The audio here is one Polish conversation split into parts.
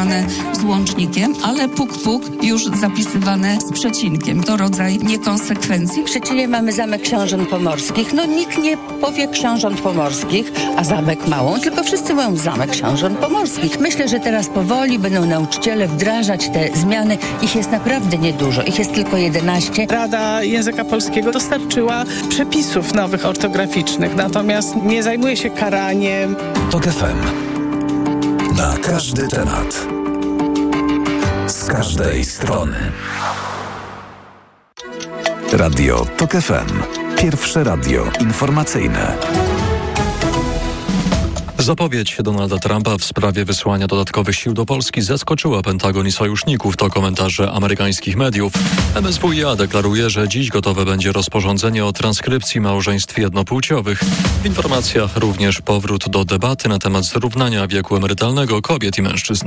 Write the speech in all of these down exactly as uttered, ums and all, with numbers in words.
zapisywane z łącznikiem, ale puk-puk już zapisywane z przecinkiem. To rodzaj niekonsekwencji. W Szczecinie mamy Zamek Książąt Pomorskich. No nikt nie powie Książąt Pomorskich, a Zamek Małą, tylko wszyscy mówią Zamek Książąt Pomorskich. Myślę, że teraz powoli będą nauczyciele wdrażać te zmiany. Ich jest naprawdę niedużo. Ich jest tylko jedenaście. Rada Języka Polskiego dostarczyła przepisów nowych ortograficznych, natomiast nie zajmuje się karaniem. TOK F M. Na każdy temat. Z każdej strony. Radio TOK F M. Pierwsze radio informacyjne. Zapowiedź Donalda Trumpa w sprawie wysłania dodatkowych sił do Polski zaskoczyła Pentagon i sojuszników. To komentarze amerykańskich mediów. M S W i A deklaruje, że dziś gotowe będzie rozporządzenie o transkrypcji małżeństw jednopłciowych. W informacjach również powrót do debaty na temat zrównania wieku emerytalnego kobiet i mężczyzn.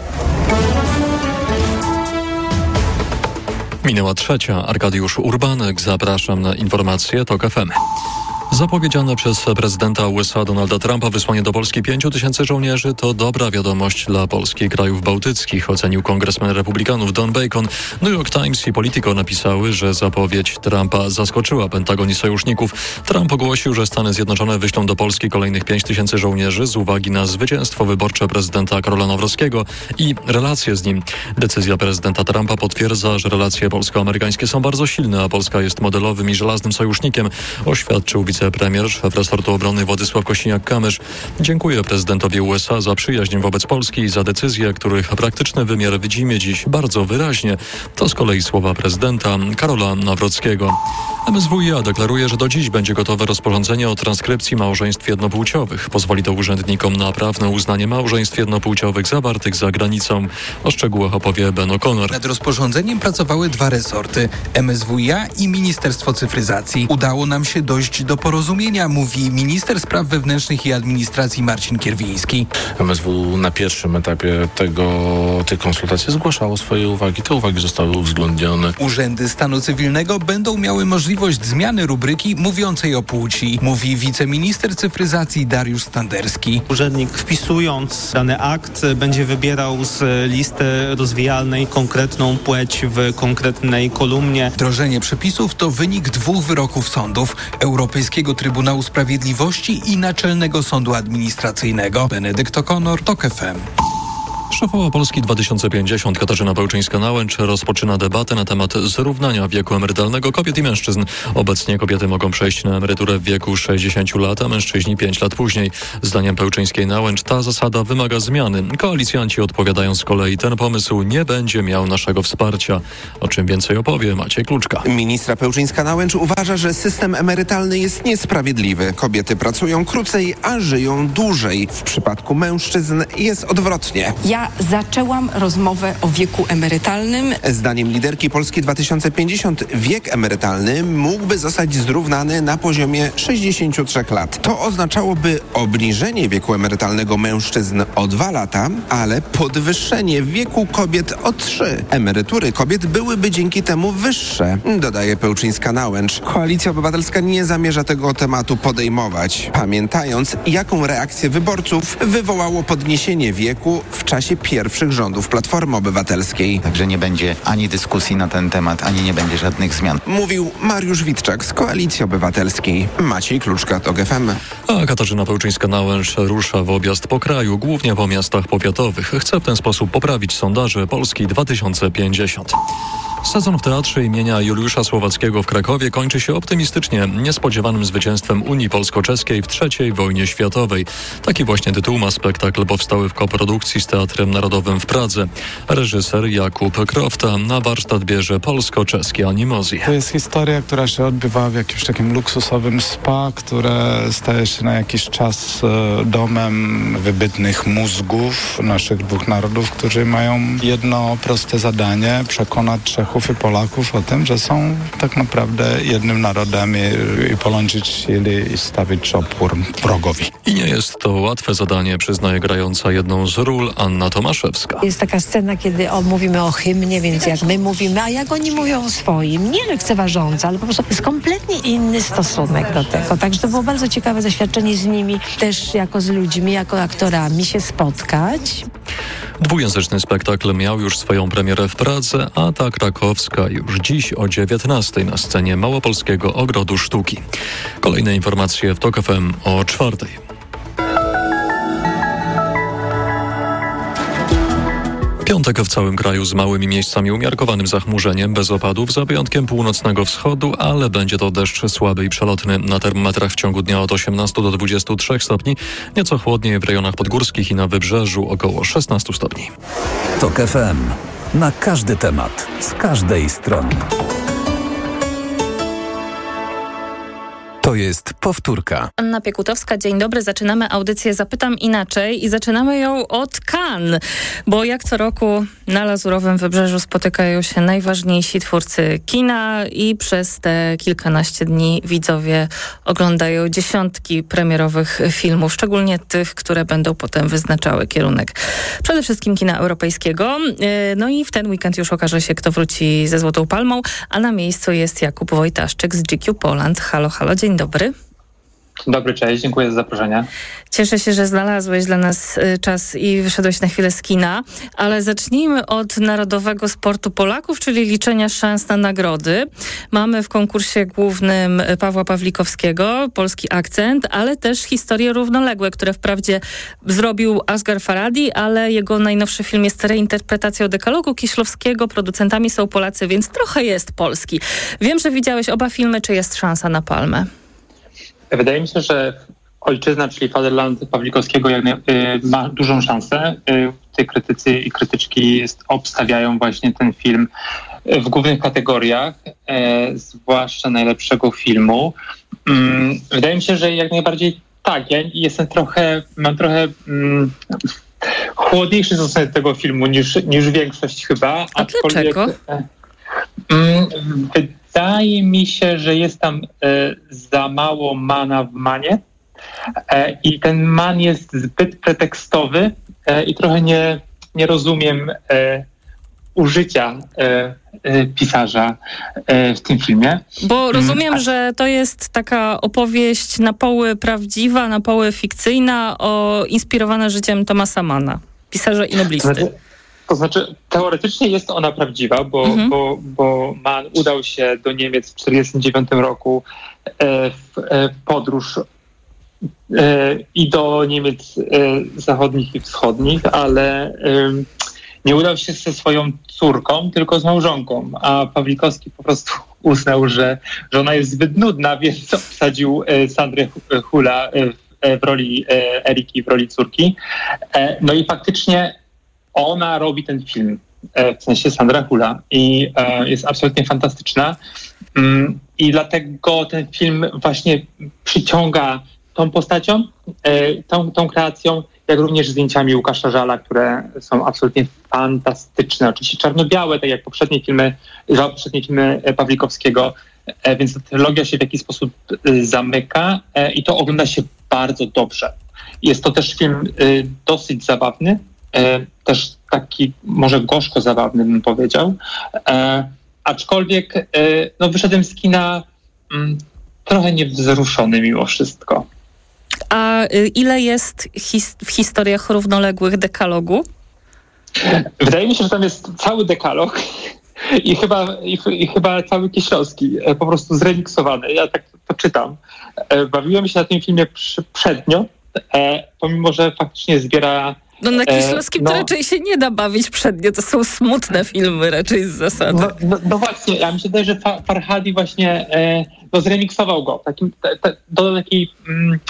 Minęła trzecia. Arkadiusz Urbanek. Zapraszam na informacje TOK F M. Zapowiedziane przez prezydenta U S A Donalda Trumpa wysłanie do Polski pięciu tysięcy żołnierzy to dobra wiadomość dla Polski i krajów bałtyckich, ocenił kongresmen republikanów Don Bacon. New York Times i Politico napisały, że zapowiedź Trumpa zaskoczyła Pentagon i sojuszników. Trump ogłosił, że Stany Zjednoczone wyślą do Polski kolejnych pięć tysięcy żołnierzy z uwagi na zwycięstwo wyborcze prezydenta Karola Nawrockiego i relacje z nim. Decyzja prezydenta Trumpa potwierdza, że relacje polsko-amerykańskie są bardzo silne, a Polska jest modelowym i żelaznym sojusznikiem, oświadczył wicepremier, szef resortu obrony Władysław Kosiniak-Kamysz. Dziękuję prezydentowi U S A za przyjaźń wobec Polski i za decyzje, których praktyczny wymiar widzimy dziś bardzo wyraźnie. To z kolei słowa prezydenta Karola Nawrockiego. M S W i A deklaruje, że do dziś będzie gotowe rozporządzenie o transkrypcji małżeństw jednopłciowych. Pozwoli to urzędnikom na prawne uznanie małżeństw jednopłciowych zawartych za granicą. O szczegółach opowie Ben O'Connor. Nad rozporządzeniem pracowały dwa resorty, M S W i A i Ministerstwo Cyfryzacji. Udało nam się dojść do porozumienia, mówi minister spraw wewnętrznych i administracji Marcin Kierwiński. M S W na pierwszym etapie tego, tych konsultacji zgłaszało swoje uwagi. Te uwagi zostały uwzględnione. Urzędy stanu cywilnego będą miały możliwość zmiany rubryki mówiącej o płci, mówi wiceminister cyfryzacji Dariusz Standerski. Urzędnik wpisując dany akt będzie wybierał z listy rozwijalnej konkretną płeć w konkretnej kolumnie. Wdrożenie przepisów to wynik dwóch wyroków sądów: Europejskiego Trybunału Sprawiedliwości i Naczelnego Sądu Administracyjnego. Benedykt O'Connor, TOK F M. Szefowa Polski dwa tysiące pięćdziesiąt Katarzyna Pełczyńska-Nałęcz rozpoczyna debatę na temat zrównania wieku emerytalnego kobiet i mężczyzn. Obecnie kobiety mogą przejść na emeryturę w wieku sześćdziesięciu lat, a mężczyźni pięć lat później. Zdaniem Pełczyńskiej-Nałęcz ta zasada wymaga zmiany. Koalicjanci odpowiadają z kolei, ten pomysł nie będzie miał naszego wsparcia. O czym więcej opowie Maciej Kluczka. Ministra Pełczyńska-Nałęcz uważa, że system emerytalny jest niesprawiedliwy. Kobiety pracują krócej, a żyją dłużej. W przypadku mężczyzn jest odwrotnie. Ja zaczęłam rozmowę o wieku emerytalnym. Zdaniem liderki Polski dwa tysiące pięćdziesiąt wiek emerytalny mógłby zostać zrównany na poziomie sześćdziesięciu trzech lat. To oznaczałoby obniżenie wieku emerytalnego mężczyzn o dwa lata, ale podwyższenie wieku kobiet o trzy. Emerytury kobiet byłyby dzięki temu wyższe, dodaje Pełczyńska-Nałęcz. Koalicja Obywatelska nie zamierza tego tematu podejmować, pamiętając, jaką reakcję wyborców wywołało podniesienie wieku w czasie pierwszych rządów Platformy Obywatelskiej. Także nie będzie ani dyskusji na ten temat, ani nie będzie żadnych zmian. Mówił Mariusz Witczak z Koalicji Obywatelskiej. Maciej Kluczka, TOK F M. A Katarzyna Pełczyńska-Nałęcz rusza w objazd po kraju, głównie po miastach powiatowych. Chce w ten sposób poprawić sondaże Polski dwa tysiące pięćdziesiąt. Sezon w Teatrze imienia Juliusza Słowackiego w Krakowie kończy się optymistycznie, niespodziewanym zwycięstwem Unii Polsko-Czeskiej w trzeciej wojnie światowej. Taki właśnie tytuł ma spektakl powstały w koprodukcji z Teatrem Narodowym w Pradze. Reżyser Jakub Krofta na warsztat bierze polsko-czeskie animozje. To jest historia, która się odbywa w jakimś takim luksusowym spa, które staje się na jakiś czas domem wybitnych mózgów naszych dwóch narodów, którzy mają jedno proste zadanie: przekonać Czechów i Polaków o tym, że są tak naprawdę jednym narodem i, i połączyć siły i stawić opór wrogowi. I nie jest to łatwe zadanie, przyznaje grająca jedną z ról Anna Tomaszewska. Jest taka scena, kiedy o, mówimy o hymnie, więc jak my mówimy, a jak oni mówią o swoim, nie lekceważąco, ale po prostu jest kompletnie inny stosunek do tego. Także to było bardzo ciekawe doświadczenie z nimi, też jako z ludźmi, jako aktorami się spotkać. Dwujęzyczny spektakl miał już swoją premierę w Pradze, a ta krakowska już dziś o dziewiętnastej na scenie Małopolskiego Ogrodu Sztuki. Kolejne informacje w TOK F M o czwartej. Piątek w całym kraju z małymi miejscami umiarkowanym zachmurzeniem, bez opadów, za wyjątkiem północnego wschodu, ale będzie to deszcz słaby i przelotny. Na termometrach w ciągu dnia od osiemnastu do dwudziestu trzech stopni, nieco chłodniej w rejonach podgórskich i na wybrzeżu około szesnastu stopni. TOK F M. Na każdy temat, z każdej strony. To jest powtórka. Anna Piekutowska, dzień dobry. Zaczynamy audycję Zapytam Inaczej i zaczynamy ją od Cannes, bo jak co roku na Lazurowym Wybrzeżu spotykają się najważniejsi twórcy kina i przez te kilkanaście dni widzowie oglądają dziesiątki premierowych filmów, szczególnie tych, które będą potem wyznaczały kierunek przede wszystkim kina europejskiego. No i w ten weekend już okaże się, kto wróci ze Złotą Palmą, a na miejscu jest Jakub Wojtaszczyk z G Q Poland. Halo, halo, dzień dobry. Dobry, cześć, dziękuję za zaproszenie. Cieszę się, że znalazłeś dla nas czas i wyszedłeś na chwilę z kina, ale zacznijmy od Narodowego Sportu Polaków, czyli liczenia szans na nagrody. Mamy w konkursie głównym Pawła Pawlikowskiego, Polski akcent, ale też historie równoległe, które wprawdzie zrobił Asghar Farhadi, ale jego najnowszy film jest reinterpretacją Dekalogu Kieślowskiego, producentami są Polacy, więc trochę jest polski. Wiem, że widziałeś oba filmy, czy jest szansa na Palmę? Wydaje mi się, że Ojczyzna, czyli Fatherland Pawlikowskiego jak, y, ma dużą szansę. Y, tej krytycy i krytyczki jest, obstawiają właśnie ten film w głównych kategoriach, y, zwłaszcza najlepszego filmu. Y, wydaje mi się, że jak najbardziej tak. Ja jestem trochę, mam trochę mm, chłodniejszy stosunek do tego filmu niż, niż większość chyba. A dlaczego? Y, y, Wydaje mi się, że jest tam e, za mało mana w manie e, i ten man jest zbyt pretekstowy e, i trochę nie, nie rozumiem e, użycia e, e, pisarza e, w tym filmie. Bo rozumiem, mm, a... że to jest taka opowieść na poły prawdziwa, na poły fikcyjna, o, inspirowana życiem Thomasa Manna, pisarza i noblisty. Znaczy... To znaczy, teoretycznie jest ona prawdziwa, bo, mhm. bo, bo Mann udał się do Niemiec w tysiąc dziewięćset czterdziestym dziewiątym roku e, w e, podróż e, i do Niemiec e, zachodnich i wschodnich, ale e, nie udał się ze swoją córką, tylko z małżonką, a Pawlikowski po prostu uznał, że, że ona jest zbyt nudna, więc obsadził e, Sandrę Hula e, w roli e, Eriki, w roli córki. E, no i faktycznie ona robi ten film, w sensie Sandra Hula, i e, jest absolutnie fantastyczna. Mm, I dlatego ten film właśnie przyciąga tą postacią, e, tą, tą kreacją, jak również zdjęciami Łukasza Żala, które są absolutnie fantastyczne. Oczywiście czarno-białe, tak jak poprzednie filmy, dwa poprzednie filmy Pawlikowskiego, e, więc ta trylogia się w jakiś sposób e, zamyka e, i to ogląda się bardzo dobrze. Jest to też film e, dosyć zabawny, E, też taki może gorzko zabawny, bym powiedział. E, aczkolwiek e, no, wyszedłem z kina mm, trochę niewzruszony mimo wszystko. A y, ile jest his- w historiach równoległych dekalogu? Wydaje mi się, że tam jest cały dekalog i chyba, i, i chyba cały Kieślowski, e, po prostu zremiksowany. Ja tak to, to czytam. E, bawiłem się na tym filmie przy, przednio, e, pomimo że faktycznie zbiera. No na Kieślowskim e, no, to raczej się nie da bawić przednio, to są smutne filmy raczej z zasady. No, no, no właśnie, ja mi się wydaje, że Fa- Farhadi właśnie e, no, zremiksował go takim, te, te, do takiej, mm,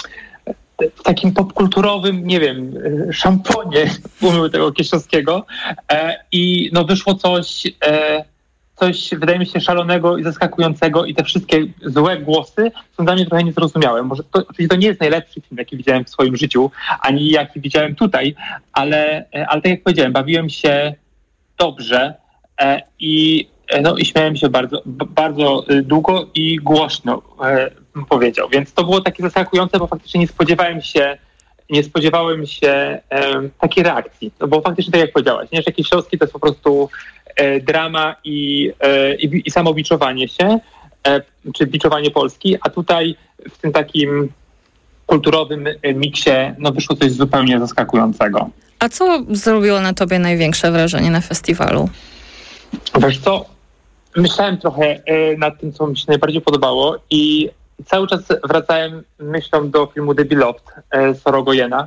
w takim popkulturowym, nie wiem, szamponie umył tego Kieślowskiego e, i no wyszło coś, e, coś wydaje mi się szalonego i zaskakującego i te wszystkie złe głosy są dla mnie trochę niezrozumiałe. Może to, oczywiście to nie jest najlepszy film, jaki widziałem w swoim życiu, ani jaki widziałem tutaj, ale, ale tak jak powiedziałem, bawiłem się dobrze e, i, no, i śmiałem się bardzo, b- bardzo długo i głośno, e, bym powiedział. Więc to było takie zaskakujące, bo faktycznie nie spodziewałem się nie spodziewałem się e, takiej reakcji. No bo faktycznie tak jak powiedziałaś, nie, że Kieślowski to jest po prostu e, drama i, e, i, i samobiczowanie się, e, czy biczowanie Polski, a tutaj w tym takim kulturowym miksie no, wyszło coś zupełnie zaskakującego. A co zrobiło na tobie największe wrażenie na festiwalu? Wiesz co, myślałem trochę nad tym, co mi się najbardziej podobało i cały czas wracałem myślą do filmu The Beloved Sorogoyena.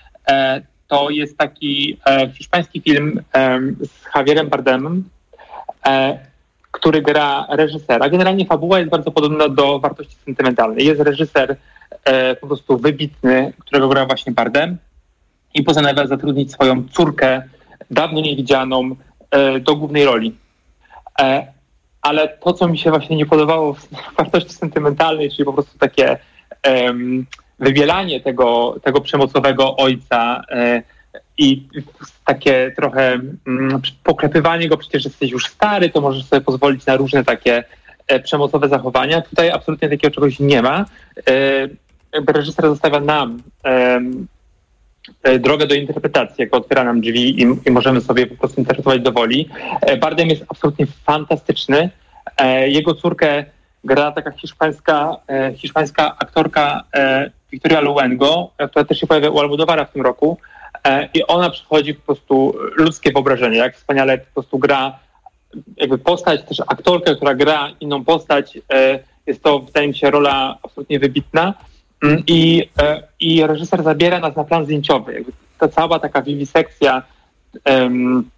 To jest taki hiszpański film z Javierem Bardemem, który gra reżysera. Generalnie fabuła jest bardzo podobna do Wartości sentymentalnej. Jest reżyser e, po prostu wybitny, którego gra właśnie Bardem i postanawia zatrudnić swoją córkę, dawno niewidzianą, e, do głównej roli. E, ale to, co mi się właśnie nie podobało w Wartości sentymentalnej, czyli po prostu takie e, wybielanie tego, tego przemocowego ojca e, i takie trochę mm, poklepywanie go, przecież jesteś już stary, to możesz sobie pozwolić na różne takie e, przemocowe zachowania. Tutaj absolutnie takiego czegoś nie ma. E, reżyser zostawia nam e, e, drogę do interpretacji, jak otwiera nam drzwi i, i możemy sobie po prostu interpretować do woli. E, Bardem jest absolutnie fantastyczny. E, jego córkę gra taka hiszpańska, e, hiszpańska aktorka e, Victoria Luengo, która też się pojawia u Almodóvara w tym roku. I ona przychodzi po prostu ludzkie wyobrażenie, jak wspaniale po prostu gra jakby postać, też aktorkę, która gra inną postać. Jest to, wydaje mi się, rola absolutnie wybitna. I, i reżyser zabiera nas na plan zdjęciowy. Jakby ta cała taka wiwisekcja um,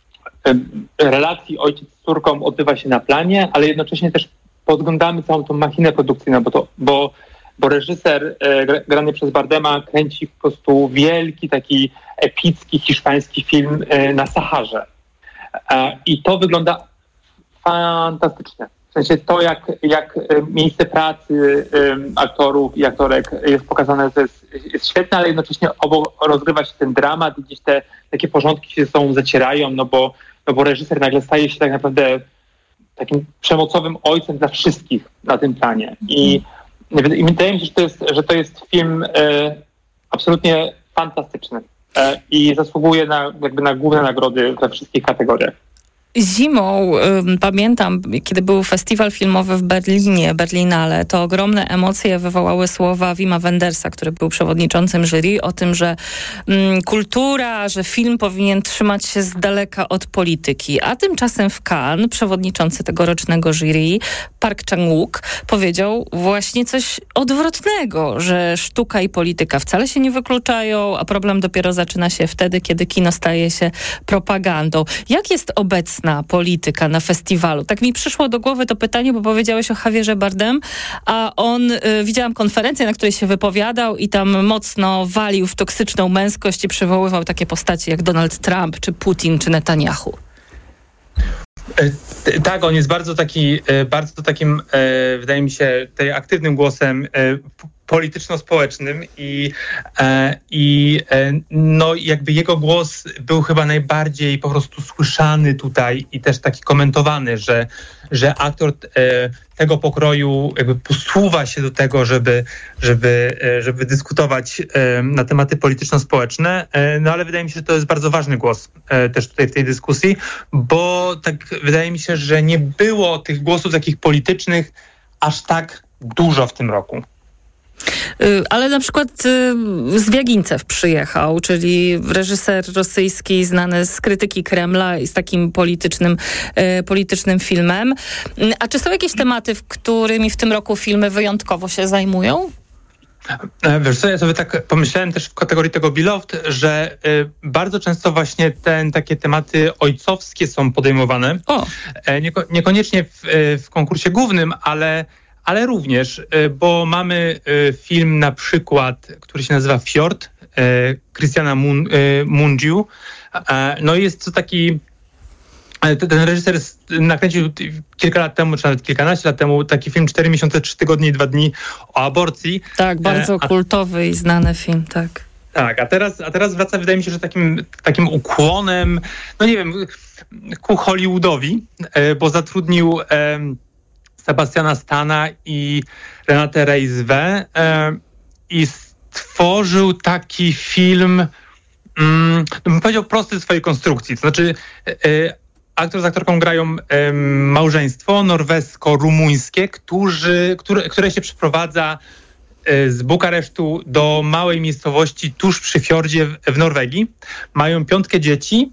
um, relacji ojciec z córką odbywa się na planie, ale jednocześnie też podglądamy całą tą machinę produkcyjną, bo to, bo bo reżyser e, grany przez Bardema kręci po prostu wielki, taki epicki, hiszpański film e, na Saharze. E, I to wygląda fantastycznie. W sensie to, jak, jak miejsce pracy e, aktorów i aktorek jest pokazane, to jest, jest świetne, ale jednocześnie obok rozgrywa się ten dramat i gdzieś te takie porządki się ze sobą zacierają, no bo, no bo reżyser nagle staje się tak naprawdę takim przemocowym ojcem dla wszystkich na tym planie. I I wydaje mi się, że to jest, że to jest film e, absolutnie fantastyczny e, i zasługuje na, jakby na główne nagrody we wszystkich kategoriach. Zimą, y, pamiętam, kiedy był festiwal filmowy w Berlinie, Berlinale, to ogromne emocje wywołały słowa Wima Wendersa, który był przewodniczącym jury, o tym, że mm, kultura, że film powinien trzymać się z daleka od polityki. A tymczasem w Cannes przewodniczący tegorocznego jury, Park Chan-wook, powiedział właśnie coś odwrotnego, że sztuka i polityka wcale się nie wykluczają, a problem dopiero zaczyna się wtedy, kiedy kino staje się propagandą. Jak jest obecnie na polityka na festiwalu? Tak mi przyszło do głowy to pytanie, bo powiedziałeś o Javierze Bardem, a on, y, widziałam konferencję, na której się wypowiadał i tam mocno walił w toksyczną męskość i przywoływał takie postacie jak Donald Trump, czy Putin, czy Netanyahu. Tak, on jest bardzo taki, bardzo takim, wydaje mi się, tej aktywnym głosem polityczno-społecznym i, i no jakby jego głos był chyba najbardziej po prostu słyszany tutaj i też taki komentowany, że, że aktor tego pokroju jakby posuwa się do tego, żeby, żeby, żeby dyskutować na tematy polityczno-społeczne, no ale wydaje mi się, że to jest bardzo ważny głos też tutaj w tej dyskusji, bo tak wydaje mi się, że nie było tych głosów takich politycznych aż tak dużo w tym roku. Ale na przykład Zwiagincew przyjechał, czyli reżyser rosyjski znany z krytyki Kremla i z takim politycznym, politycznym filmem. A czy są jakieś tematy, w którymi w tym roku filmy wyjątkowo się zajmują? Wiesz co, ja sobie tak pomyślałem też w kategorii tego Beloved, że y, bardzo często właśnie te takie tematy ojcowskie są podejmowane. O. E, nieko, niekoniecznie w, w konkursie głównym, ale ale również, bo mamy film na przykład, który się nazywa Fjord, Christiana Mungiu. No i jest to taki, ten reżyser nakręcił kilka lat temu, czy nawet kilkanaście lat temu, taki film cztery miesiące, trzy tygodnie i dwa dni o aborcji. Tak, bardzo a, kultowy i znany film, tak. Tak, a teraz, a teraz wraca, wydaje mi się, że takim, takim ukłonem, no nie wiem, ku Hollywoodowi, bo zatrudnił Sebastiana Stana i Renate Reichswe e, i stworzył taki film, mm, bym powiedział, prosty w swojej konstrukcji. To znaczy e, aktor z aktorką grają e, małżeństwo norwesko-rumuńskie, którzy, które, które się przeprowadza z Bukaresztu do małej miejscowości tuż przy fiordzie w, w Norwegii. Mają piątkę dzieci,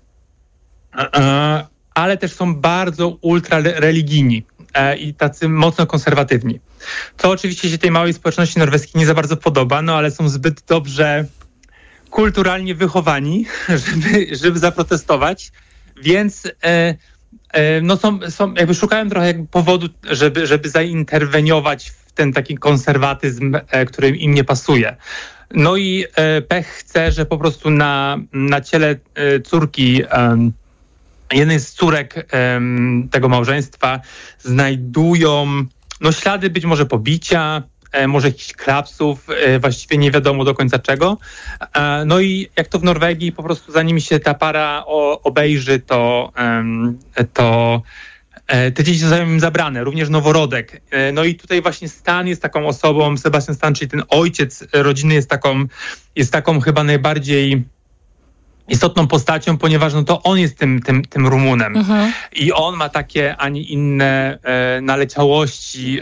ale też są bardzo ultra religijni i tacy mocno konserwatywni. To oczywiście się tej małej społeczności norweskiej nie za bardzo podoba, no ale są zbyt dobrze kulturalnie wychowani, żeby, żeby zaprotestować, więc e, e, no są, są, jakby szukałem trochę jakby powodu, żeby, żeby zainterweniować w ten taki konserwatyzm, e, który im nie pasuje. No i e, pech chce, że po prostu na, na ciele e, córki e, jednej z córek um, tego małżeństwa znajdują no, ślady być może pobicia, e, może jakichś klapsów, e, właściwie nie wiadomo do końca czego. E, no i jak to w Norwegii, po prostu zanim się ta para o, obejrzy, to, um, to e, te dzieci zostają im zabrane, również noworodek. E, no i tutaj właśnie Stan jest taką osobą, Sebastian Stan, czyli ten ojciec rodziny jest taką, jest taką chyba najbardziej istotną postacią, ponieważ no to on jest tym, tym, tym Rumunem. Mhm. I on ma takie, a nie inne e, naleciałości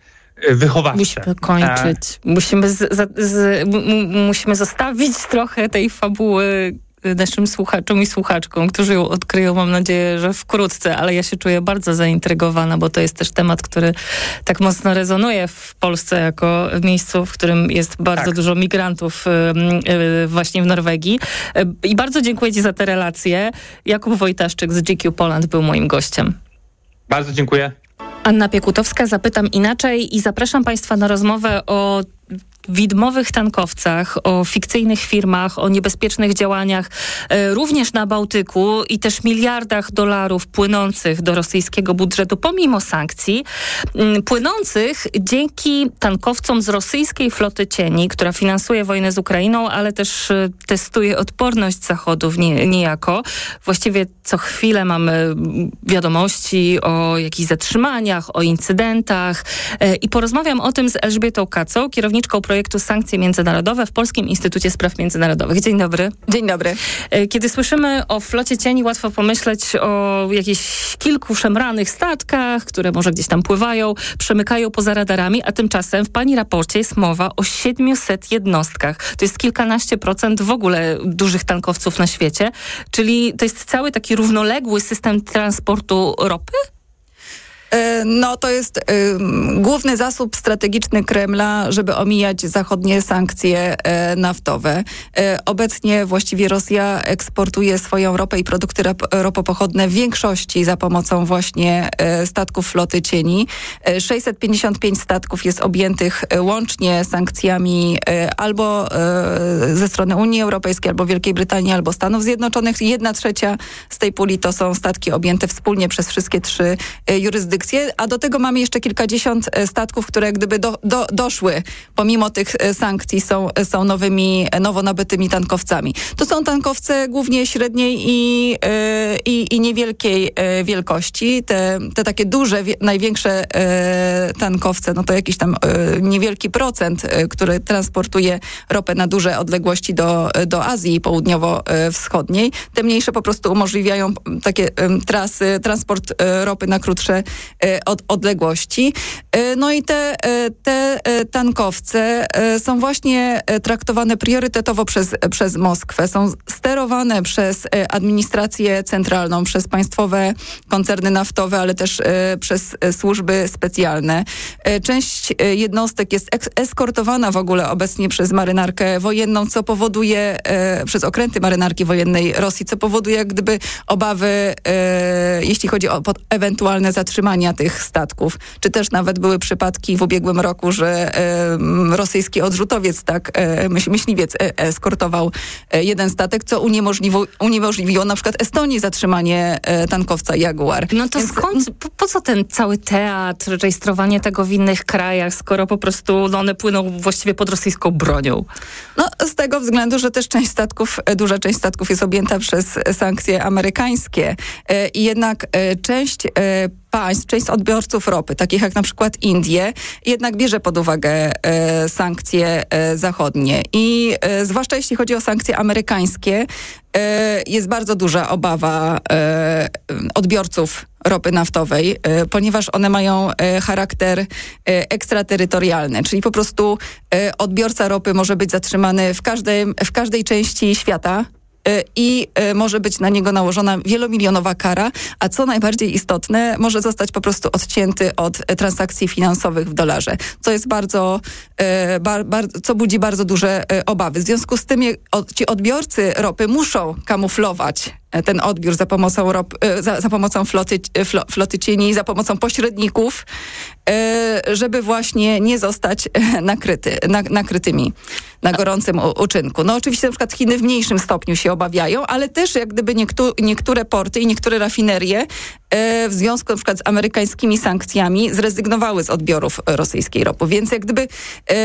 e, wychowawcze. Musimy kończyć. E... Musimy, z, z, z, m, musimy zostawić trochę tej fabuły naszym słuchaczom i słuchaczkom, którzy ją odkryją, mam nadzieję, że wkrótce, ale ja się czuję bardzo zaintrygowana, bo to jest też temat, który tak mocno rezonuje w Polsce jako miejscu, w którym jest bardzo tak. dużo migrantów właśnie w Norwegii. I bardzo dziękuję Ci za te relacje. Jakub Wojtaszczyk z G Q Poland był moim gościem. Bardzo dziękuję. Anna Piekutowska, zapytam inaczej i zapraszam Państwa na rozmowę o widmowych tankowcach, o fikcyjnych firmach, o niebezpiecznych działaniach e, również na Bałtyku i też miliardach dolarów płynących do rosyjskiego budżetu pomimo sankcji, m, płynących dzięki tankowcom z rosyjskiej floty cieni, która finansuje wojnę z Ukrainą, ale też e, testuje odporność Zachodu w nie, niejako. Właściwie co chwilę mamy wiadomości o jakichś zatrzymaniach, o incydentach e, i porozmawiam o tym z Elżbietą Kacą, kierowniczką projektu projektu Sankcje Międzynarodowe w Polskim Instytucie Spraw Międzynarodowych. Dzień dobry. Dzień dobry. Kiedy słyszymy o flocie cieni, łatwo pomyśleć o jakichś kilku szemranych statkach, które może gdzieś tam pływają, przemykają poza radarami, a tymczasem w pani raporcie jest mowa o siedmiuset jednostkach. To jest kilkanaście procent w ogóle dużych tankowców na świecie, czyli to jest cały taki równoległy system transportu ropy? No to jest y, główny zasób strategiczny Kremla, żeby omijać zachodnie sankcje y, naftowe. Y, obecnie właściwie Rosja eksportuje swoją ropę i produkty rop, ropopochodne w większości za pomocą właśnie y, statków floty cieni. Y, sześćset pięćdziesiąt pięć statków jest objętych y, łącznie sankcjami y, albo y, ze strony Unii Europejskiej, albo Wielkiej Brytanii, albo Stanów Zjednoczonych. Jedna trzecia z tej puli to są statki objęte wspólnie przez wszystkie trzy y, jurysdykcje. A do tego mamy jeszcze kilkadziesiąt statków, które gdyby do, do, doszły, pomimo tych sankcji, są, są nowymi, nowo nabytymi tankowcami. To są tankowce głównie średniej i, i, i niewielkiej wielkości. Te, te takie duże, największe tankowce, no to jakiś tam niewielki procent, który transportuje ropę na duże odległości do, do Azji Południowo-Wschodniej. Te mniejsze po prostu umożliwiają takie trasy, transport ropy na krótsze Od, odległości. No i te, te tankowce są właśnie traktowane priorytetowo przez, przez Moskwę. Są sterowane przez administrację centralną, przez państwowe koncerny naftowe, ale też przez służby specjalne. Część jednostek jest eskortowana w ogóle obecnie przez marynarkę wojenną, co powoduje, przez okręty marynarki wojennej Rosji, co powoduje jak gdyby obawy, jeśli chodzi o ewentualne zatrzymania tych statków. Czy też nawet były przypadki w ubiegłym roku, że e, rosyjski odrzutowiec, tak, e, myśl, myśliwiec e, eskortował e, jeden statek, co uniemożliwiło, uniemożliwiło na przykład Estonii zatrzymanie e, tankowca Jaguar. No to Więc, skąd, po, po co ten cały teatr, rejestrowanie tego w innych krajach, skoro po prostu no, one płyną właściwie pod rosyjską bronią? No z tego względu, że też część statków, duża część statków jest objęta przez sankcje amerykańskie e, i jednak e, część e, państw, część odbiorców ropy, takich jak na przykład Indie, jednak bierze pod uwagę e, sankcje e, zachodnie. I e, zwłaszcza jeśli chodzi o sankcje amerykańskie, e, jest bardzo duża obawa e, odbiorców ropy naftowej, e, ponieważ one mają e, charakter e, ekstraterytorialny, czyli po prostu e, odbiorca ropy może być zatrzymany w każdej, w każdej części świata i może być na niego nałożona wielomilionowa kara, a co najbardziej istotne, może zostać po prostu odcięty od transakcji finansowych w dolarze, co jest bardzo, bar, bar, co budzi bardzo duże obawy. W związku z tym ci odbiorcy ropy muszą kamuflować ten odbiór za pomocą, rop, za, za pomocą floty, floty cieni, za pomocą pośredników, żeby właśnie nie zostać nakryty, nakrytymi na gorącym uczynku. No oczywiście na przykład Chiny w mniejszym stopniu się obawiają, ale też jak gdyby niektó- niektóre porty i niektóre rafinerie w związku na przykład z amerykańskimi sankcjami zrezygnowały z odbiorów rosyjskiej ropy. Więc jak gdyby e,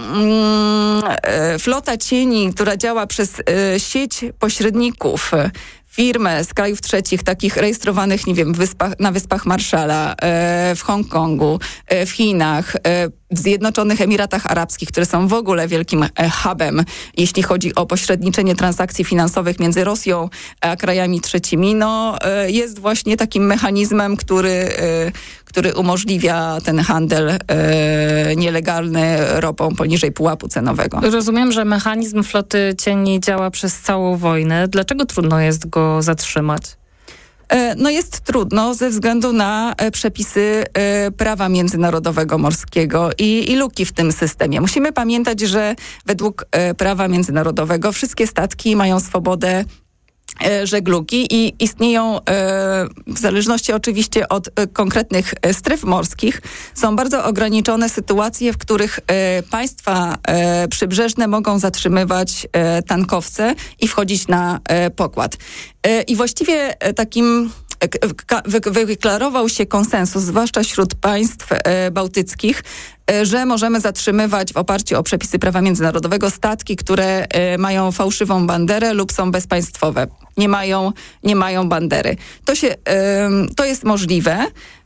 e, flota cieni, która działa przez e, sieć pośredników, firmę z krajów trzecich, takich rejestrowanych, nie wiem, w wyspach, na Wyspach Marszala, e, w Hongkongu, e, w Chinach, e, w Zjednoczonych Emiratach Arabskich, które są w ogóle wielkim e, hubem, jeśli chodzi o pośredniczenie transakcji finansowych między Rosją a krajami trzecimi, no e, jest właśnie takim mechanizmem, który, e, który umożliwia ten handel e, nielegalny ropą poniżej pułapu cenowego. Rozumiem, że mechanizm floty cieni działa przez całą wojnę. Dlaczego trudno jest go zatrzymać? No jest trudno ze względu na przepisy prawa międzynarodowego morskiego i, i luki w tym systemie. Musimy pamiętać, że według prawa międzynarodowego wszystkie statki mają swobodę żeglugi i istnieją w zależności oczywiście od konkretnych stref morskich, są bardzo ograniczone sytuacje, w których państwa przybrzeżne mogą zatrzymywać tankowce i wchodzić na pokład. I właściwie takim wyklarował się konsensus, zwłaszcza wśród państw bałtyckich, że możemy zatrzymywać w oparciu o przepisy prawa międzynarodowego statki, które mają fałszywą banderę lub są bezpaństwowe. Nie mają, nie mają bandery. To się, to jest możliwe.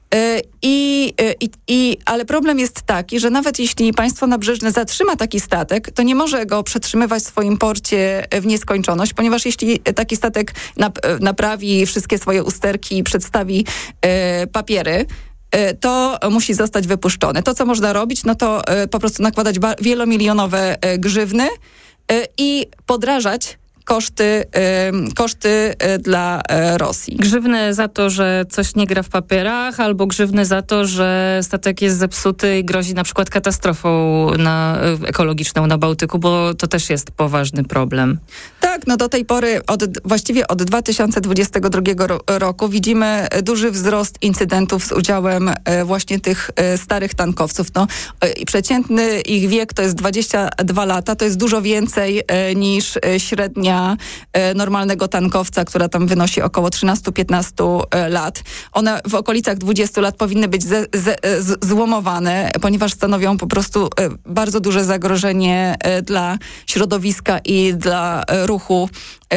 I, i, i, ale problem jest taki, że nawet jeśli państwo nabrzeżne zatrzyma taki statek, to nie może go przetrzymywać w swoim porcie w nieskończoność, ponieważ jeśli taki statek nap, naprawi wszystkie swoje usterki i przedstawi e, papiery, e, to musi zostać wypuszczony. To, co można robić, no to e, po prostu nakładać ba- wielomilionowe e, grzywny e, i podrażać koszty, y, koszty y, dla y, Rosji. Grzywny za to, że coś nie gra w papierach, albo grzywny za to, że statek jest zepsuty i grozi na przykład katastrofą na, y, ekologiczną na Bałtyku, bo to też jest poważny problem. Tak, no do tej pory, od, właściwie od dwa tysiące dwudziestego drugiego ro, roku widzimy duży wzrost incydentów z udziałem y, właśnie tych y, starych tankowców. No, y, przeciętny ich wiek to jest dwadzieścia dwa lata, to jest dużo więcej y, niż y, średnia normalnego tankowca, która tam wynosi około trzynaście do piętnastu lat. One w okolicach dwudziestu lat powinny być ze, ze, z, złomowane, ponieważ stanowią po prostu bardzo duże zagrożenie dla środowiska i dla ruchu,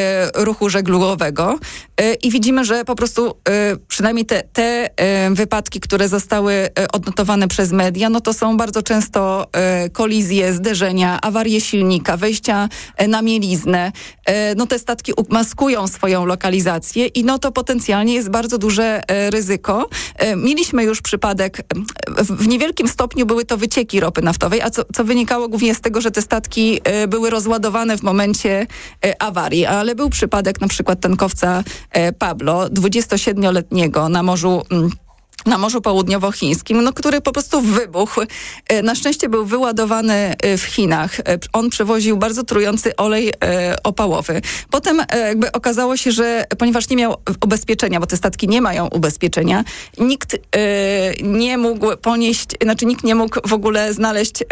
ruchu żeglugowego. I widzimy, że po prostu przynajmniej te, te wypadki, które zostały odnotowane przez media, no to są bardzo często kolizje, zderzenia, awarie silnika, wejścia na mieliznę. No te statki maskują swoją lokalizację i no to potencjalnie jest bardzo duże ryzyko. Mieliśmy już przypadek, w niewielkim stopniu były to wycieki ropy naftowej, a co, co wynikało głównie z tego, że te statki były rozładowane w momencie awarii, ale był przypadek na przykład tankowca Pablo, dwudziestosiedmioletniego na morzu na Morzu Południowochińskim, no, który po prostu wybuchł. Na szczęście był wyładowany w Chinach. On przewoził bardzo trujący olej e, opałowy. Potem e, jakby okazało się, że ponieważ nie miał ubezpieczenia, bo te statki nie mają ubezpieczenia, nikt e, nie mógł ponieść, znaczy nikt nie mógł w ogóle znaleźć e,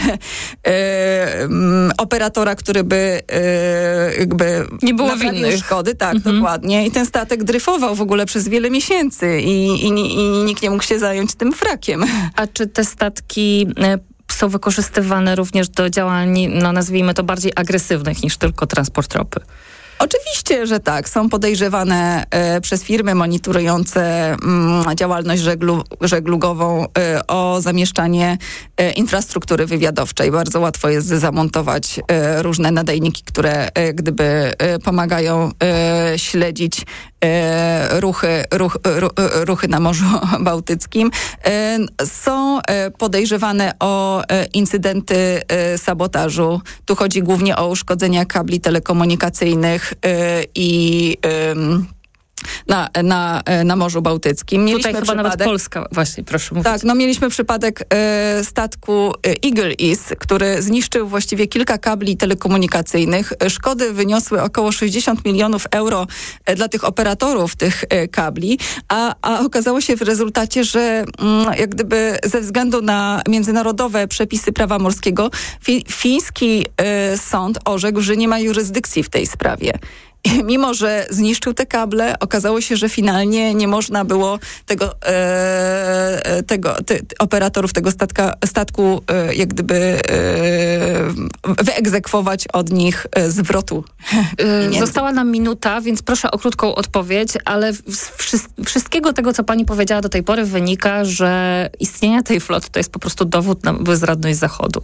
e, m, operatora, który by e, jakby nie było naprawił winnych szkody. Tak, mhm. dokładnie. I ten statek dryfował w ogóle przez wiele miesięcy i, i, i nikt nie mógł się zająć tym frakiem. A czy te statki są wykorzystywane również do działań, no nazwijmy to bardziej agresywnych niż tylko transport ropy? Oczywiście, że tak. Są podejrzewane e, przez firmy monitorujące mm, działalność żeglu, żeglugową e, o zamieszczanie e, infrastruktury wywiadowczej. Bardzo łatwo jest zamontować e, różne nadajniki, które e, gdyby e, pomagają e, śledzić e, ruchy, ruch, ru, ruchy na Morzu Bałtyckim. E, są e, podejrzewane o e, incydenty e, sabotażu. Tu chodzi głównie o uszkodzenia kabli telekomunikacyjnych i na, na, na Morzu Bałtyckim. Mieliśmy Tutaj chyba przypadek, nawet Polska, właśnie, proszę mówić. Tak, no mieliśmy przypadek e, statku Eagle East, który zniszczył właściwie kilka kabli telekomunikacyjnych. Szkody wyniosły około sześćdziesiąt milionów euro dla tych operatorów tych e, kabli, a, a okazało się w rezultacie, że mm, jak gdyby ze względu na międzynarodowe przepisy prawa morskiego fi, fiński e, sąd orzekł, że nie ma jurysdykcji w tej sprawie. Mimo że zniszczył te kable, okazało się, że finalnie nie można było tego, e, tego te, operatorów tego statka, statku e, jak gdyby e, wyegzekwować od nich e, zwrotu. E, została nam minuta, więc proszę o krótką odpowiedź, ale z wszy- wszystkiego tego, co pani powiedziała do tej pory, wynika, że istnienie tej floty to jest po prostu dowód na bezradność Zachodu.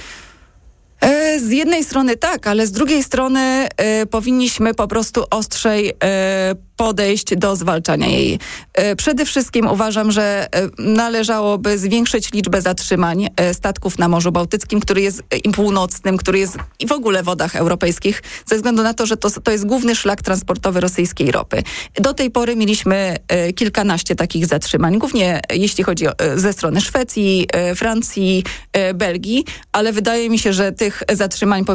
Z jednej strony tak, ale z drugiej strony y, powinniśmy po prostu ostrzej y, podejść do zwalczania jej. Y, przede wszystkim uważam, że y, należałoby zwiększyć liczbę zatrzymań y, statków na Morzu Bałtyckim, który jest y, północnym, który jest i w ogóle w wodach europejskich, ze względu na to, że to, to jest główny szlak transportowy rosyjskiej ropy. Do tej pory mieliśmy y, kilkanaście takich zatrzymań, głównie jeśli chodzi o, y, ze strony Szwecji, y, Francji, y, Belgii, ale wydaje mi się, że tych zatrzymań